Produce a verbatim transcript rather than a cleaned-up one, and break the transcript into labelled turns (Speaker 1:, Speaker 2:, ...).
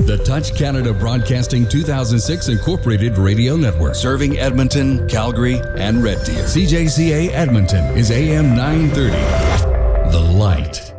Speaker 1: The Touch Canada Broadcasting two thousand six Incorporated Radio Network. Serving Edmonton, Calgary, and Red Deer. C J C A Edmonton is A M nine thirty. The Light.